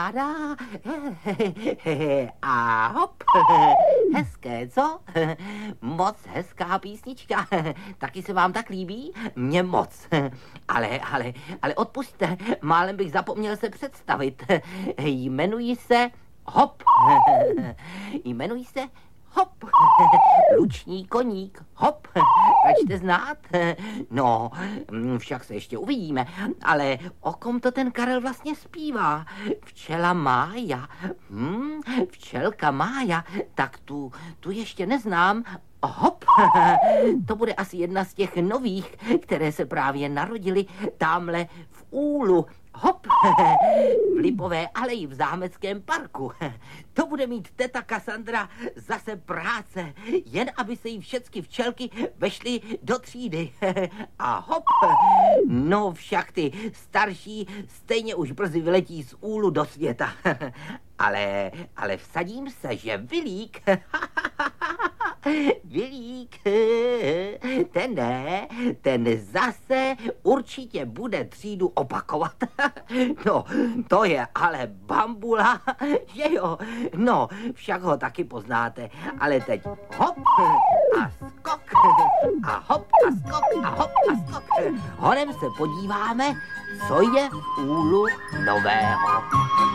A hop, hezké, co? Moc hezká písnička. Taky se vám tak líbí? Mně moc. Ale odpusťte, málem bych zapomněl se představit. Jmenuji se Hop. Jmenuji se Hop. Luční koník. Hop. Račte znát? No, však se ještě uvidíme. Ale o kom to ten Karel vlastně zpívá? Včela Mája. Včelka Mája. Tak tu ještě neznám. Hop, to bude asi jedna z těch nových, které se právě narodily tamhle v Úlu. Hop, v Lipové aleji v Zámeckém parku. To bude mít teta Kasandra zase práce, jen aby se jí všechny včelky vešly do třídy. A hop, no však ty starší stejně už brzy vyletí z Úlu do světa. Ale vsadím se, že Vilík... Vilík, ten zase určitě bude třídu opakovat. No, to je ale bambula, že jo? No, však ho taky poznáte, ale teď hop a skok a hop a skok a hop a skok. Honem se podíváme, co je v Úlu nového.